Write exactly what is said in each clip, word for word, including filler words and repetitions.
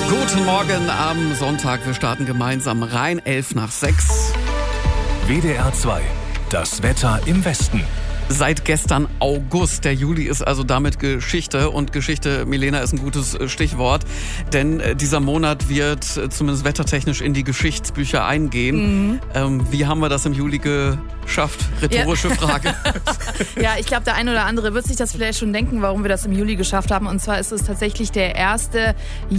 Guten Morgen am Sonntag. Wir starten gemeinsam rein. elf nach sechs. W D R zwei. Das Wetter im Westen. Seit gestern August. Der Juli ist also damit Geschichte. Und Geschichte, Milena, ist ein gutes Stichwort. Denn dieser Monat wird zumindest wettertechnisch in die Geschichtsbücher eingehen. Mhm. Ähm, wie haben wir das im Juli geschafft? Rhetorische ja. Frage. Ja, ich glaube, der eine oder andere wird sich das vielleicht schon denken, warum wir das im Juli geschafft haben. Und zwar ist es tatsächlich der erste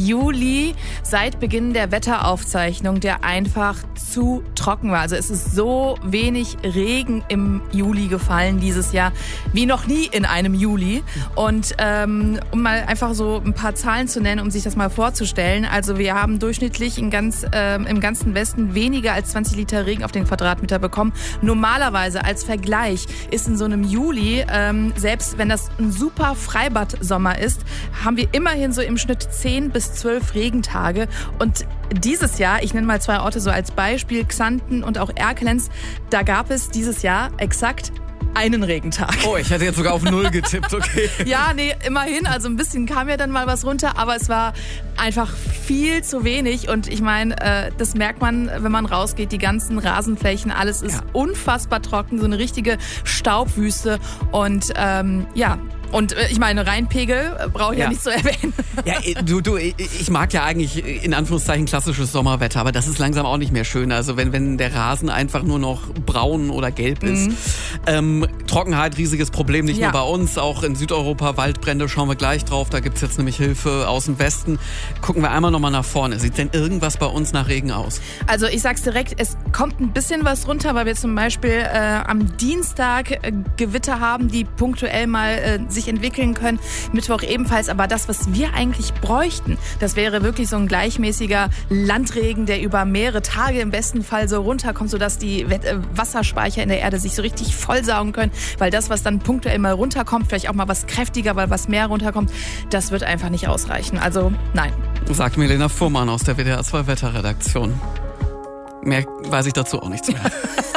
Juli seit Beginn der Wetteraufzeichnung, der einfach zu trocken war. Also es ist so wenig Regen im Juli gefallen dieses Jahr wie noch nie in einem Juli. Und ähm, um mal einfach so ein paar Zahlen zu nennen, um sich das mal vorzustellen. Also wir haben durchschnittlich in ganz, ähm, im ganzen Westen weniger als zwanzig Liter Regen auf den Quadratmeter bekommen. Normalerweise als Vergleich ist in so einem Juli, ähm, selbst wenn das ein super Freibad-Sommer ist, haben wir immerhin so im Schnitt zehn bis zwölf Regentage. Und dieses Jahr, ich nenne mal zwei Orte so als Beispiel, Xanten und auch Erkelenz, da gab es dieses Jahr exakt einen Regentag. Oh, ich hätte jetzt sogar auf null getippt, okay. Ja, nee, immerhin, also ein bisschen kam ja dann mal was runter, aber es war einfach viel zu wenig und ich meine, äh, das merkt man, wenn man rausgeht, die ganzen Rasenflächen, alles ist ja. unfassbar trocken, so eine richtige Staubwüste und ähm, ja, und ich meine, Rheinpegel brauche ich ja. ja nicht zu erwähnen. Ja, du, du, ich mag ja eigentlich in Anführungszeichen klassisches Sommerwetter, aber das ist langsam auch nicht mehr schön. Also wenn, wenn der Rasen einfach nur noch braun oder gelb ist. Mhm. Ähm, Trockenheit, riesiges Problem, nicht ja. nur bei uns, auch in Südeuropa, Waldbrände, schauen wir gleich drauf. Da gibt's jetzt nämlich Hilfe aus dem Westen. Gucken wir einmal nochmal nach vorne. Sieht denn irgendwas bei uns nach Regen aus? Also ich sag's direkt, es kommt ein bisschen was runter, weil wir zum Beispiel äh, am Dienstag äh, Gewitter haben, die punktuell mal äh, sich entwickeln können. Mittwoch ebenfalls. Aber das, was wir eigentlich bräuchten, das wäre wirklich so ein gleichmäßiger Landregen, der über mehrere Tage im besten Fall so runterkommt, sodass die Wasserspeicher in der Erde sich so richtig vollsaugen können. Weil das, was dann punktuell mal runterkommt, vielleicht auch mal was kräftiger, weil was mehr runterkommt, das wird einfach nicht ausreichen. Also nein. Sagt Milena Fuhrmann aus der W D R zwei Wetterredaktion. Mehr weiß ich dazu auch nichts mehr.